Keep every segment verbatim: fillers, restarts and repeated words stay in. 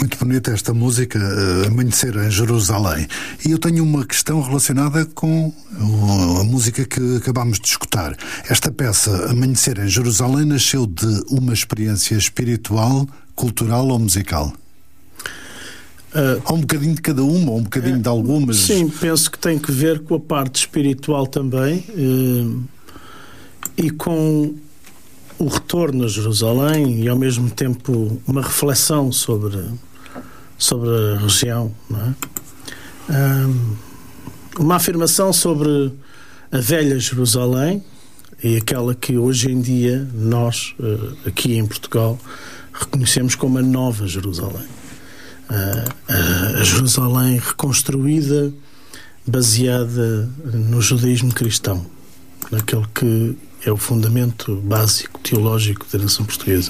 Muito bonita esta música, uh, Amanhecer em Jerusalém. E eu tenho uma questão relacionada com uh, a música que acabámos de escutar. Esta peça, Amanhecer em Jerusalém, nasceu de uma experiência espiritual, cultural ou musical? Uh, ou um bocadinho de cada uma, ou um bocadinho uh, de algumas? Sim, penso que tem que ver com a parte espiritual também, uh, e com o retorno a Jerusalém e ao mesmo tempo uma reflexão sobre, sobre a região, não é? Um, uma afirmação sobre a velha Jerusalém e aquela que hoje em dia nós, aqui em Portugal, reconhecemos como a nova Jerusalém. A, a Jerusalém reconstruída, baseada no judaísmo cristão, naquele que é o fundamento básico, teológico da nação portuguesa.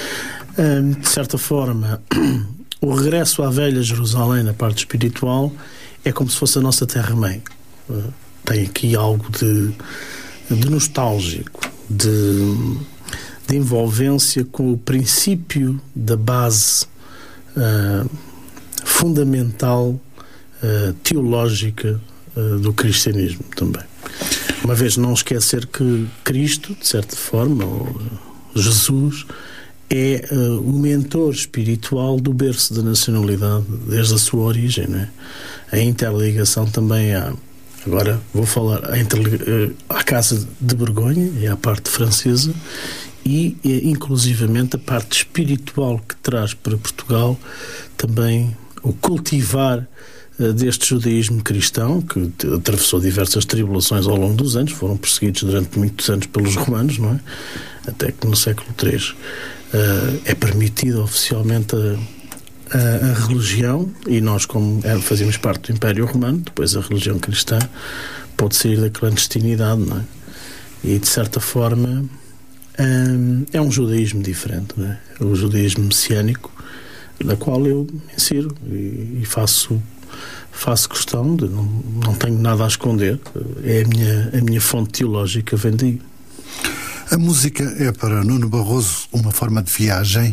De certa forma, o regresso à velha Jerusalém na parte espiritual é como se fosse a nossa terra-mãe. Tem aqui algo de, de nostálgico, de, de envolvência com o princípio da base uh, fundamental, uh, teológica uh, do cristianismo também. Uma vez não esquecer que Cristo, de certa forma, ou Jesus, é uh, o mentor espiritual do berço da nacionalidade desde a sua origem, não é? A interligação também há. Agora vou falar a interliga- à Casa de Borgonha e à parte francesa e, e inclusivamente a parte espiritual que traz para Portugal também o cultivar deste judaísmo cristão, que atravessou diversas tribulações ao longo dos anos, foram perseguidos durante muitos anos pelos romanos, não é? Até que no século três uh, é permitida oficialmente a, a, a religião, e nós, como fazíamos parte do Império Romano, depois a religião cristã pode sair da clandestinidade, não é? E de certa forma um, é um judaísmo diferente, não é? O judaísmo messiânico, da qual eu me insiro e, e faço faço questão de, não, não tenho nada a esconder, é a minha, a minha fonte teológica vem daí. A música é para Nuno Barroso uma forma de viagem?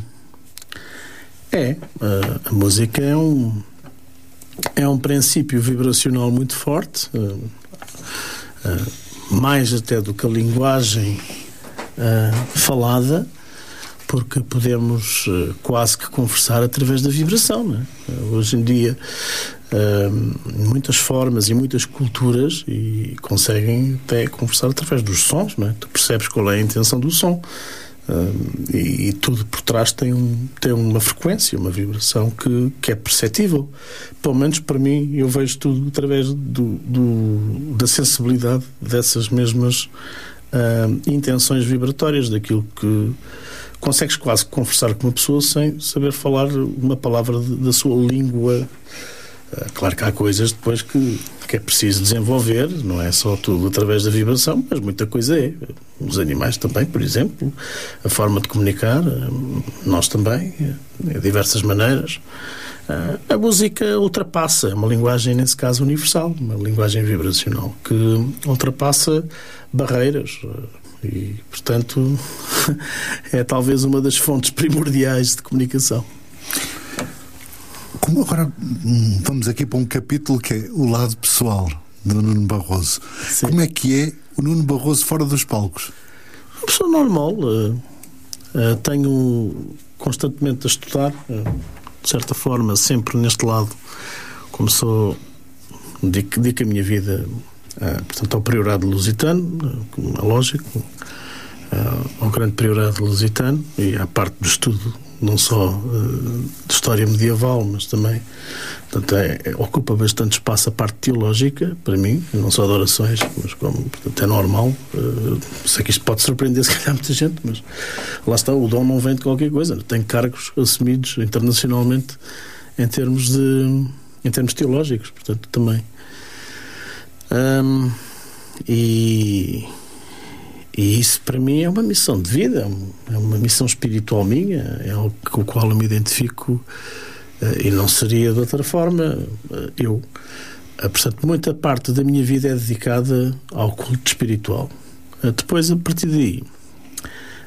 É, a, a música é um é um princípio vibracional muito forte, uh, uh, mais até do que a linguagem uh, falada, porque podemos uh, quase que conversar através da vibração, não é? Uh, hoje em dia uh, muitas formas e muitas culturas e conseguem até conversar através dos sons, não é? Tu percebes qual é a intenção do som, uh, e, e tudo por trás tem, um, tem uma frequência, uma vibração que, que é perceptível. Pelo menos para mim, eu vejo tudo através do, do, da sensibilidade dessas mesmas uh, intenções vibratórias, daquilo que consegues quase conversar com uma pessoa sem saber falar uma palavra de, da sua língua. Claro que há coisas depois que, que é preciso desenvolver, não é só tudo através da vibração, mas muita coisa é. Os animais também, por exemplo, a forma de comunicar, nós também, de diversas maneiras. A música ultrapassa, é uma linguagem, nesse caso, universal, uma linguagem vibracional, que ultrapassa barreiras. E, portanto, é talvez uma das fontes primordiais de comunicação. Como agora vamos aqui para um capítulo que é o lado pessoal do Nuno Barroso. Sim. Como é que é o Nuno Barroso fora dos palcos? Uma pessoa normal. Uh, uh, tenho constantemente a estudar, uh, de certa forma, sempre neste lado, como sou, dedico, dedico a minha vida Uh, portanto, ao Priorado Lusitano, como é lógico, uh, ao grande Priorado Lusitano e à parte do estudo, não só uh, de história medieval, mas também, portanto, é, é, ocupa bastante espaço a parte teológica, para mim, não só de orações, mas como, portanto, é normal. Uh, sei que isto pode surpreender, se calhar, muita gente, mas lá está, o dom não vem de qualquer coisa. Tenho cargos assumidos internacionalmente em termos de, em termos teológicos, portanto, também. Um, e, e isso para mim é uma missão de vida, é uma missão espiritual minha, é algo com o qual eu me identifico, uh, e não seria de outra forma. Uh, eu, uh, portanto, muita parte da minha vida é dedicada ao culto espiritual. Uh, depois, a partir daí,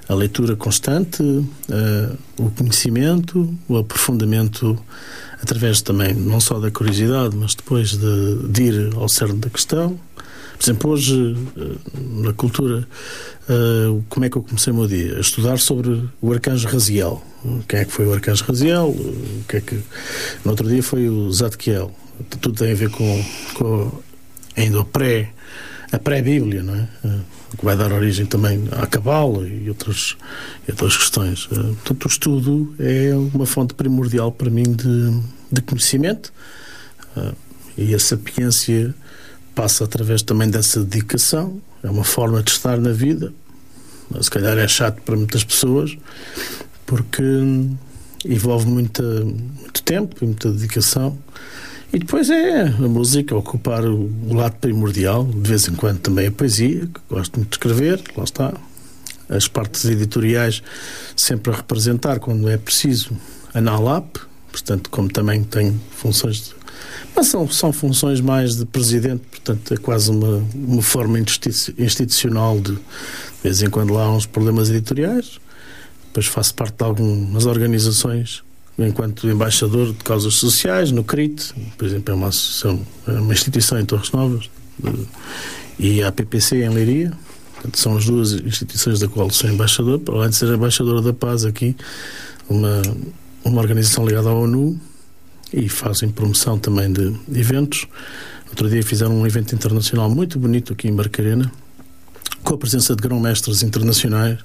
a leitura constante, uh, o conhecimento, o aprofundamento através também não só da curiosidade, mas depois de, de ir ao cerne da questão. Por exemplo, hoje, na cultura, uh, como é que eu comecei o meu dia? A estudar sobre o arcanjo Raziel. Quem é que foi o arcanjo Raziel? O que é que... No outro dia foi o Zadkiel. Tudo tem a ver com, com ainda o pré, a pré-bíblia, não é? Uh, que vai dar origem também à Cabala e outras, e outras questões. Uh, portanto, o estudo é uma fonte primordial para mim de, de conhecimento, uh, e a sapiência passa através também dessa dedicação. É uma forma de estar na vida. Se calhar é chato para muitas pessoas, porque envolve muita, muito tempo e muita dedicação. E depois é a música, ocupar o, o lado primordial, de vez em quando também a poesia, que gosto muito de escrever, lá está. As partes editoriais sempre a representar, quando é preciso, a NALAP, portanto, como também tenho funções de... Mas são, são funções mais de presidente, portanto é quase uma, uma forma institucional de, de vez em quando lá há uns problemas editoriais. Depois faço parte de algumas organizações enquanto embaixador de causas sociais, no C R I T, por exemplo, é uma associação, é uma instituição em Torres Novas, de, e a P P C em Leiria. Portanto, são as duas instituições da qual sou embaixador, para além de ser embaixador da paz aqui, uma, uma organização ligada à ONU, e fazem promoção também de eventos. Outro dia fizeram um evento internacional muito bonito aqui em Barcarena, com a presença de grão-mestres internacionais,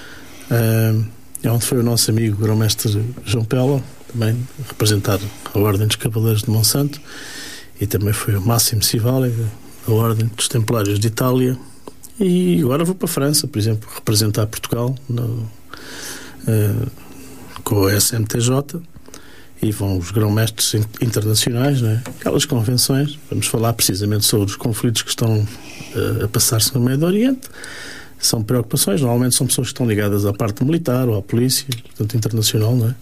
uh, onde foi o nosso amigo grão-mestre João Pella, também representar a Ordem dos Cavaleiros de Monsanto, e também foi o Máximo Sivale, a Ordem dos Templários de Itália. E agora vou para a França, por exemplo, representar Portugal no, uh, com a S M T J. E vão os grão-mestres internacionais, não é? Aquelas convenções. Vamos falar precisamente sobre os conflitos que estão uh, a passar-se no Médio Oriente. São preocupações, normalmente são pessoas que estão ligadas à parte militar ou à polícia, portanto internacional, não é?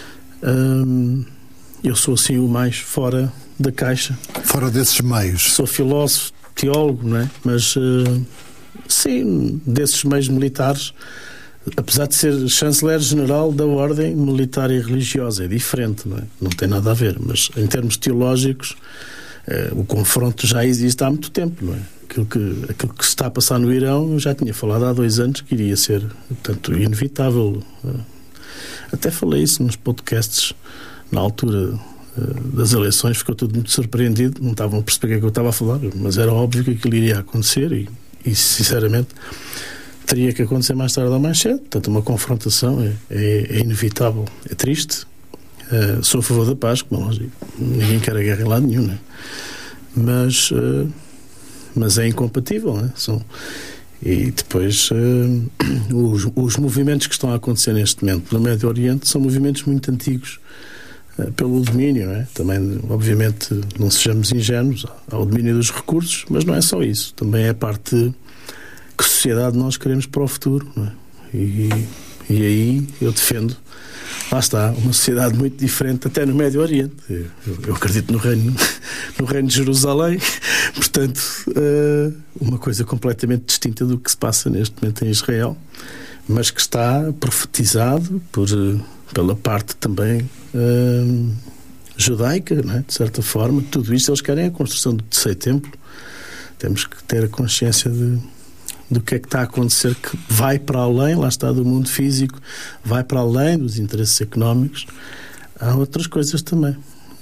Um, eu sou assim o mais fora da caixa. Fora desses meios. Sou filósofo, teólogo, não é? Mas uh, sim, desses meios militares, apesar de ser chanceler-general da ordem militar e religiosa, é diferente, não é? Não tem nada a ver, mas em termos teológicos, eh, o confronto já existe há muito tempo, não é? Aquilo que, aquilo que se está a passar no Irão, eu já tinha falado há dois anos que iria ser, portanto, inevitável. Até falei isso nos podcasts na altura das eleições, ficou tudo muito surpreendido, não estavam a perceber o que é que eu estava a falar, mas era óbvio que aquilo iria acontecer e, e sinceramente, teria que acontecer mais tarde ou mais cedo. Portanto, uma confrontação é, é, é inevitável, é triste. Uh, sou a favor da paz, como é lógico. Ninguém quer a guerra em lado nenhum, né? Mas, uh, mas é incompatível, né? São, e depois, uh, os, os movimentos que estão a acontecer neste momento no Médio Oriente são movimentos muito antigos, uh, pelo domínio, né? Também, obviamente, não sejamos ingênuos, há o domínio dos recursos, mas não é só isso. Também é a parte que sociedade nós queremos para o futuro, não é? E, e aí eu defendo, lá está, uma sociedade muito diferente até no Médio Oriente. Eu, eu acredito no reino, no reino de Jerusalém, portanto, uh, uma coisa completamente distinta do que se passa neste momento em Israel, mas que está profetizado por, pela parte também uh, judaica, não é? De certa forma. Tudo isto eles querem a construção do terceiro templo. Temos que ter a consciência de do que é que está a acontecer, que vai para além, lá está, do mundo físico, vai para além dos interesses económicos. Há outras coisas também.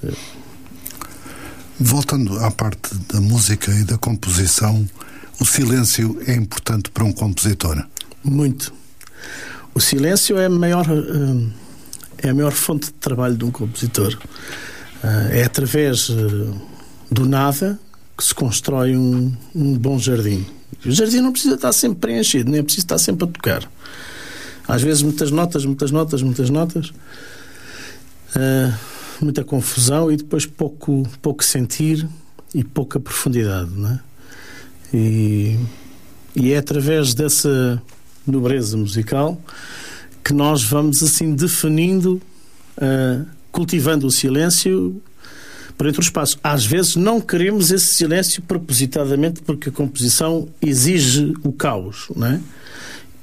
Voltando à parte da música e da composição, o silêncio é importante para um compositor? Muito. O silêncio é a maior, é a maior fonte de trabalho de um compositor. É através do nada que se constrói um, um bom jardim. O jardim não precisa estar sempre preenchido, nem é preciso estar sempre a tocar. Às vezes muitas notas, muitas notas, muitas notas, uh, muita confusão e depois pouco, pouco sentir e pouca profundidade, não é? E, e é através dessa nobreza musical que nós vamos assim definindo, uh, cultivando o silêncio por entre os espaços. Às vezes não queremos esse silêncio propositadamente porque a composição exige o caos, não é?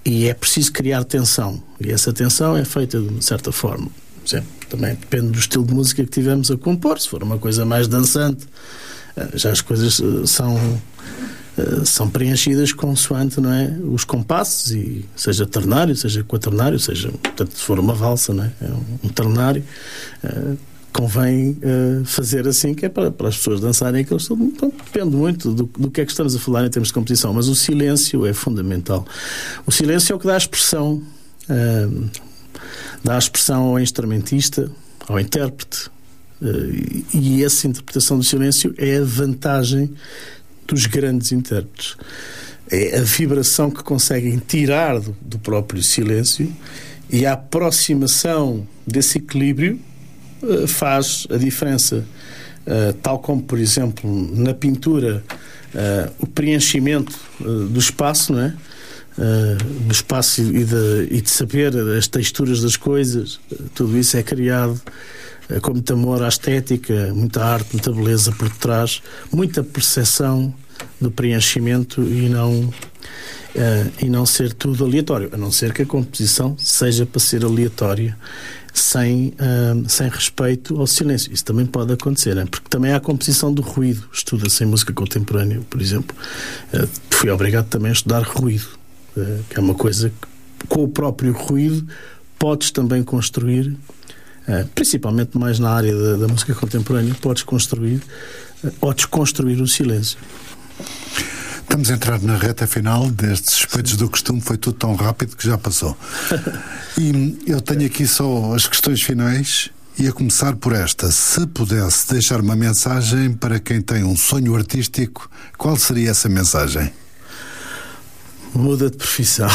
e é preciso criar tensão, e essa tensão é feita de uma certa forma. Por exemplo, também depende do estilo de música que tivemos a compor. Se for uma coisa mais dançante, já as coisas são, são preenchidas consoante, não é, os compassos, e seja ternário, seja quaternário, seja, portanto, se for uma valsa, não é, é um, um ternário, uh, convém uh, fazer assim, que é para, para as pessoas dançarem aquele estilo. Então, depende muito do, do que é que estamos a falar em termos de composição, mas o silêncio é fundamental. O silêncio é o que dá a expressão, uh, dá a expressão ao instrumentista, ao intérprete, uh, e essa interpretação do silêncio é a vantagem dos grandes intérpretes. É a vibração que conseguem tirar do, do próprio silêncio, e a aproximação desse equilíbrio uh, faz a diferença. Uh, tal como, por exemplo, na pintura, uh, o preenchimento uh, do espaço, não é? Uh, do espaço e de, e de saber as texturas das coisas, uh, tudo isso é criado uh, com muito amor à estética, muita arte, muita beleza por detrás, muita percepção do preenchimento, e não, uh, e não ser tudo aleatório, a não ser que a composição seja para ser aleatória, sem, uh, sem respeito ao silêncio. Isso também pode acontecer, né? Porque também há a composição do ruído. Estuda-se em música contemporânea, por exemplo. Uh, fui obrigado também a estudar ruído, que é uma coisa que, com o próprio ruído, podes também construir, principalmente mais na área da, da música contemporânea, podes construir ou desconstruir o silêncio. Estamos a entrar na reta final destes Suspeitos do Costume. Foi tudo tão rápido que já passou. E eu tenho aqui só as questões finais, e a começar por esta: se pudesse deixar uma mensagem para quem tem um sonho artístico, qual seria essa mensagem? Muda de profissão.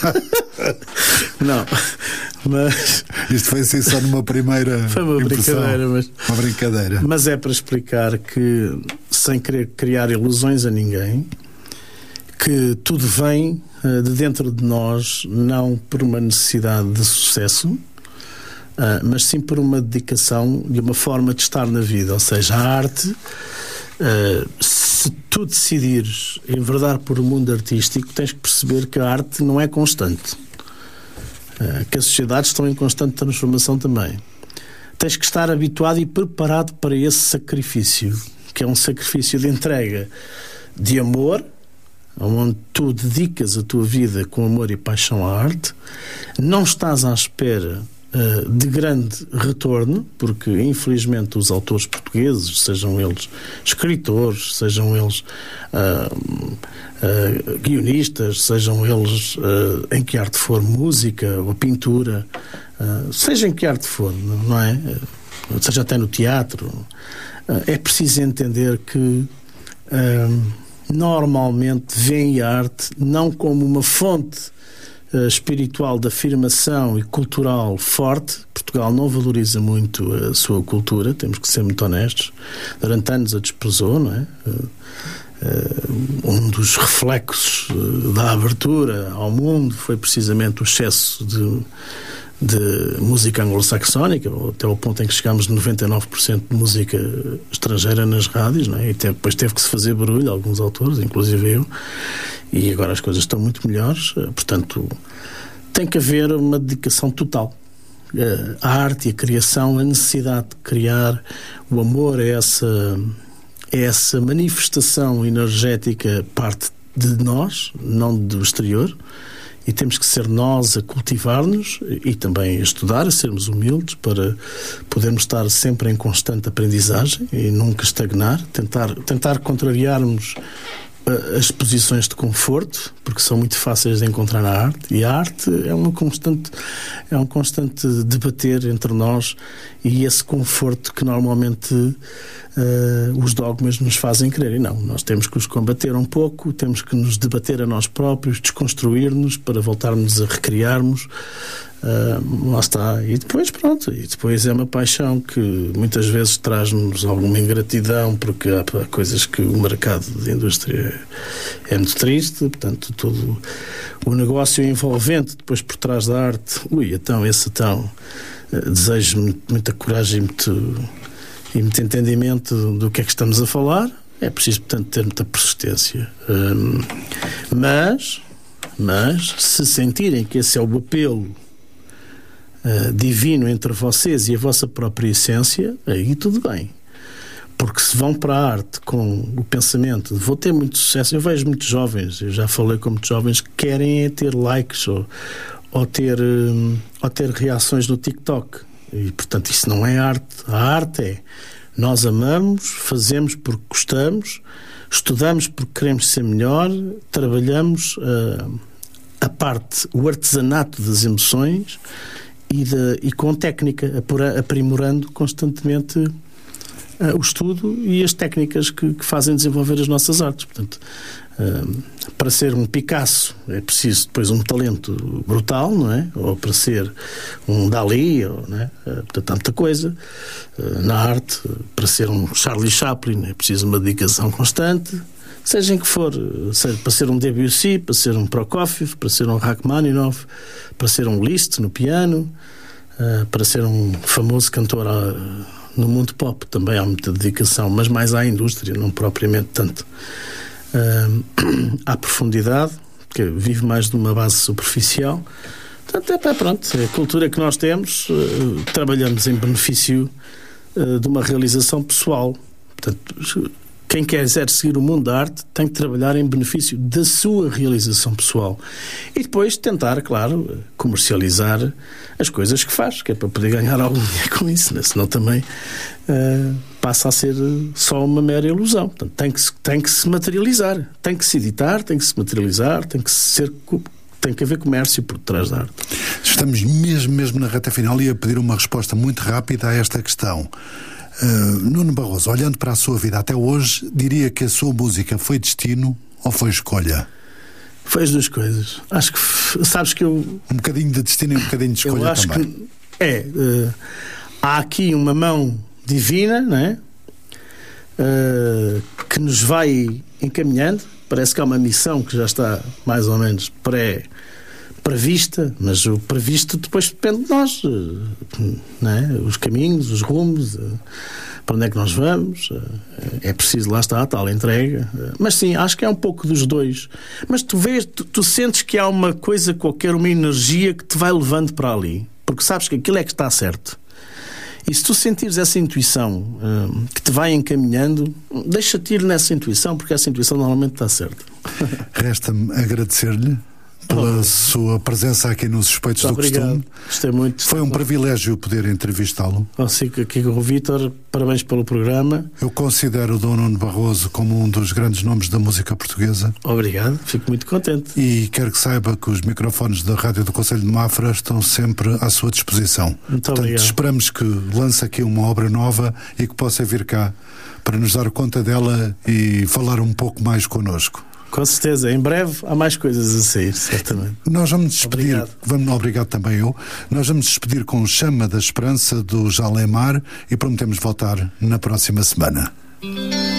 Não, mas... Isto foi assim só numa primeira Foi uma impressão. brincadeira, mas... Uma brincadeira. Mas é para explicar que, sem querer criar ilusões a ninguém, que tudo vem uh, de dentro de nós, não por uma necessidade de sucesso, uh, mas sim por uma dedicação e uma forma de estar na vida. Ou seja, a arte... Uh, se tu decidires enverdar por um mundo artístico, tens que perceber que a arte não é constante, uh, que as sociedades estão em constante transformação também. Tens que estar habituado e preparado para esse sacrifício, que é um sacrifício de entrega, de amor, onde tu dedicas a tua vida com amor e paixão à arte. Não estás à espera de grande retorno, porque infelizmente os autores portugueses, sejam eles escritores, sejam eles uh, uh, guionistas, sejam eles uh, em que arte for, música ou pintura, uh, seja em que arte for, não é? Uh, seja até no teatro, uh, é preciso entender que uh, normalmente veem a arte não como uma fonte espiritual de afirmação e cultural forte. Portugal não valoriza muito a sua cultura, temos que ser muito honestos. Durante anos a desprezou, não é? Um dos reflexos da abertura ao mundo foi precisamente o excesso de, de música anglo-saxónica, até ao ponto em que chegámos a noventa e nove por cento de música estrangeira nas rádios, não é? E depois teve que se fazer barulho, alguns autores, inclusive eu, e agora as coisas estão muito melhores. Portanto, tem que haver uma dedicação total à arte e à criação, a necessidade de criar, o amor a essa, a essa manifestação energética, parte de nós, não do exterior, e temos que ser nós a cultivar-nos e também a estudar, a sermos humildes para podermos estar sempre em constante aprendizagem e nunca estagnar, tentar, tentar contrariarmos as posições de conforto, porque são muito fáceis de encontrar na arte, e a arte é uma constante, é um constante debater entre nós, e esse conforto que normalmente uh, os dogmas nos fazem querer. E não, nós temos que os combater um pouco, temos que nos debater a nós próprios, desconstruir-nos para voltarmos a recriarmos. Uh, lá está. E depois, pronto, e depois é uma paixão que muitas vezes traz-nos alguma ingratidão, porque há, há coisas que o mercado de indústria é, é muito triste, portanto, todo o negócio envolvente depois por trás da arte, ui, então, esse então, uh, desejo muita coragem e muito, e muito entendimento do, do que é que estamos a falar. É preciso, portanto, ter muita persistência. Um, mas... Mas se sentirem que esse é o apelo uh, divino entre vocês e a vossa própria essência, aí tudo bem. Porque se vão para a arte com o pensamento de vou ter muito sucesso, eu vejo muitos jovens, eu já falei com muitos jovens que querem é ter likes ou, ou, ter, um, ou ter reações no TikTok. E, portanto, isso não é arte. A arte é nós amamos, fazemos porque gostamos, estudamos porque queremos ser melhor, trabalhamos uh, a parte, o artesanato das emoções e, de, e com técnica, aprimorando constantemente Uh, o estudo e as técnicas que, que fazem desenvolver as nossas artes. Portanto, uh, para ser um Picasso é preciso depois um talento brutal, não é? Ou para ser um Dalí, ou, não é? Uh, portanto, há muita coisa uh, na arte. Uh, para ser um Charlie Chaplin é preciso uma dedicação constante, seja em que for, seja para ser um Debussy, para ser um Prokofiev, para ser um Rachmaninoff, para ser um Liszt no piano, uh, para ser um famoso cantor uh, no mundo pop também há muita dedicação, mas mais à indústria, não propriamente tanto uh, à profundidade, que vive mais de uma base superficial. Portanto, é, pronto, é a cultura que nós temos, uh, trabalhamos em benefício uh, de uma realização pessoal. Portanto, quem quiser seguir o mundo da arte tem que trabalhar em benefício da sua realização pessoal e depois tentar, claro, comercializar as coisas que faz, que é para poder ganhar algum dinheiro com isso, né? Senão também uh, passa a ser só uma mera ilusão. Portanto, tem que, se, tem que se materializar, tem que se editar, tem que se materializar, tem que ser... Tem que haver comércio por trás da arte. Estamos mesmo, mesmo na reta final e a pedir uma resposta muito rápida a esta questão. Uh, Nuno Barroso, olhando para a sua vida até hoje, diria que a sua música foi destino ou foi escolha? Foi as duas coisas. Acho que, sabes que eu... Um bocadinho de destino e um bocadinho de escolha eu acho também. Que é, uh, há aqui uma mão divina, não é? Uh, que nos vai encaminhando. Parece que há uma missão que já está mais ou menos pré prevista, mas o previsto depois depende de nós, não é? Os caminhos, os rumos, para onde é que nós vamos, é preciso, lá está a tal entrega, mas sim, acho que é um pouco dos dois, mas tu vês, tu, tu sentes que há uma coisa qualquer, uma energia que te vai levando para ali, porque sabes que aquilo é que está certo. E se tu sentires essa intuição uh, que te vai encaminhando, deixa-te ir nessa intuição, porque essa intuição normalmente está certa. Resta-me agradecer-lhe pela oh. sua presença aqui nos Suspeitos do Costume. Gostei muito. Foi um privilégio poder entrevistá-lo. Consigo aqui com o Vítor, parabéns pelo programa. Eu considero o Dom Nuno Barroso como um dos grandes nomes da música portuguesa. Obrigado, fico muito contente. E quero que saiba que os microfones da Rádio do Conselho de Mafra estão sempre à sua disposição. Muito Portanto, obrigado. Esperamos que lance aqui uma obra nova e que possa vir cá para nos dar conta dela e falar um pouco mais connosco. Com certeza, em breve há mais coisas a sair, certamente. Nós vamos despedir, obrigado. Vamos, obrigado também eu, nós vamos despedir com Chama da Esperança do Jalemar e prometemos voltar na próxima semana.